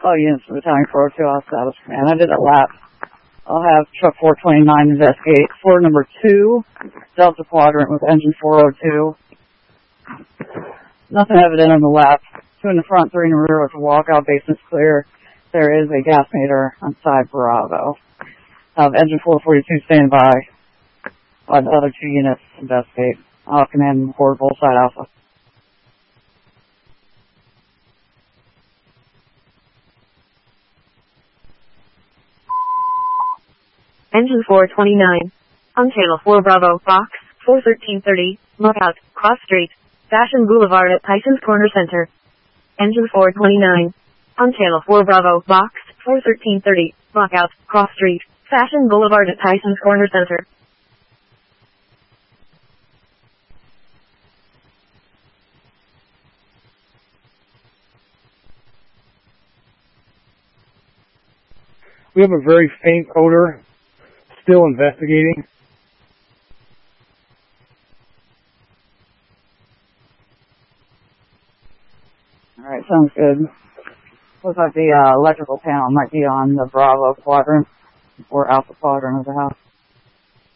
All units from Battalion 402, I'll establish command. I did a lap. I'll have truck 429 investigate floor number 2, Delta Quadrant with engine 402. Nothing evident on the left. 2 in the front, 3 in the rear with a walkout. Basement's clear. There is a gas meter on side Bravo. I have engine 442 standing by while the other 2 units investigate. I'll command Horde Bullseye Alpha. Engine 429. On channel 4 Bravo, box 41330, lookout, cross street, Fashion Boulevard at Tyson's Corner Center. Engine 429. On channel 4 Bravo, box 41330, lookout, cross street, Fashion Boulevard at Tyson's Corner Center. We have a very faint odor. Still investigating. Alright, sounds good. Looks like the electrical panel might be on the Bravo quadrant or Alpha quadrant of the house.